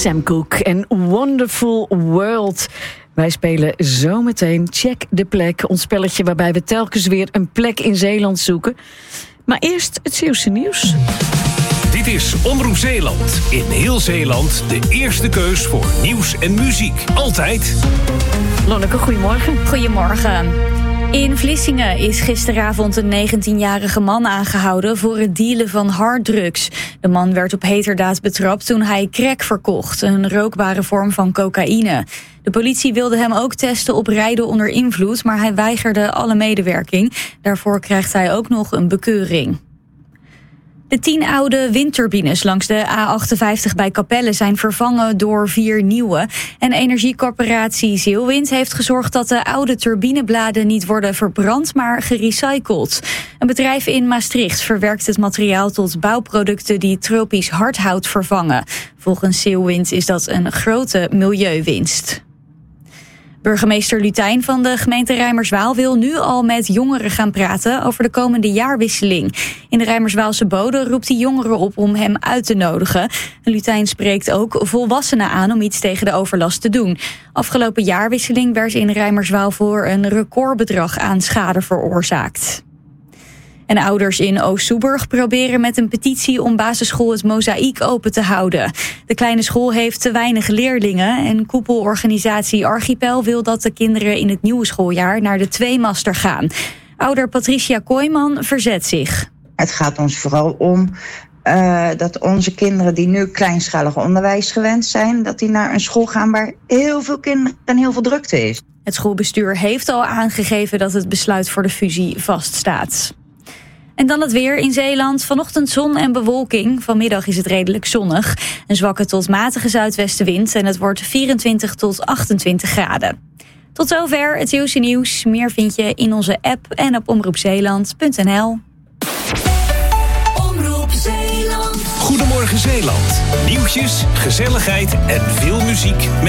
Sam Cooke en Wonderful World. Wij spelen zometeen Check de Plek, ons spelletje waarbij we telkens weer een plek in Zeeland zoeken. Maar eerst het Zeeuwse nieuws. Dit is Omroep Zeeland. In heel Zeeland de eerste keus voor nieuws en muziek. Altijd. Lonneke, goedemorgen. Goedemorgen. In Vlissingen is gisteravond een 19-jarige man aangehouden voor het dealen van harddrugs. De man werd op heterdaad betrapt toen hij crack verkocht, een rookbare vorm van cocaïne. De politie wilde hem ook testen op rijden onder invloed, maar hij weigerde alle medewerking. Daarvoor krijgt hij ook nog een bekeuring. De 10 oude windturbines langs de A58 bij Capelle zijn vervangen door 4 nieuwe. En energiecorporatie Zeelwind heeft gezorgd dat de oude turbinebladen niet worden verbrand, maar gerecycled. Een bedrijf in Maastricht verwerkt het materiaal tot bouwproducten die tropisch hardhout vervangen. Volgens Zeelwind is dat een grote milieuwinst. Burgemeester Lutijn van de gemeente Rijmerswaal wil nu al met jongeren gaan praten over de komende jaarwisseling. In de Rijmerswaalse Bode roept hij jongeren op om hem uit te nodigen. Lutijn spreekt ook volwassenen aan om iets tegen de overlast te doen. Afgelopen jaarwisseling werd in Rijmerswaal voor een recordbedrag aan schade veroorzaakt. En ouders in Oost-Soeburg proberen met een petitie om basisschool Het Mozaïek open te houden. De kleine school heeft te weinig leerlingen en koepelorganisatie Archipel wil dat de kinderen in het nieuwe schooljaar naar de 2-master gaan. Ouder Patricia Kooijman verzet zich. Het gaat ons vooral om dat onze kinderen die nu kleinschalig onderwijs gewend zijn, dat die naar een school gaan waar heel veel kinderen en heel veel drukte is. Het schoolbestuur heeft al aangegeven dat het besluit voor de fusie vaststaat. En dan het weer in Zeeland. Vanochtend zon en bewolking. Vanmiddag is het redelijk zonnig. Een zwakke tot matige zuidwestenwind en het wordt 24 tot 28 graden. Tot zover het Zeeuwse nieuws. Meer vind je in onze app en op omroepzeeland.nl. Omroep Zeeland. Goedemorgen Zeeland. Nieuwtjes, gezelligheid en veel muziek.